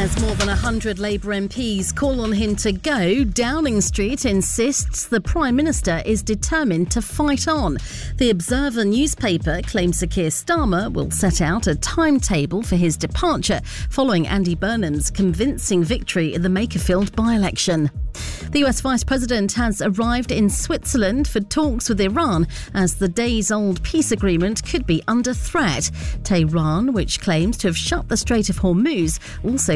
As more than 100 Labour MPs call on him to go, Downing Street insists the Prime Minister is determined to fight on. The Observer newspaper claims Sir Keir Starmer will set out a timetable for his departure following Andy Burnham's convincing victory in the Makerfield by-election. The US Vice President has arrived in Switzerland for talks with Iran as the days-old peace agreement could be under threat. Tehran, which claims to have shut the Strait of Hormuz, also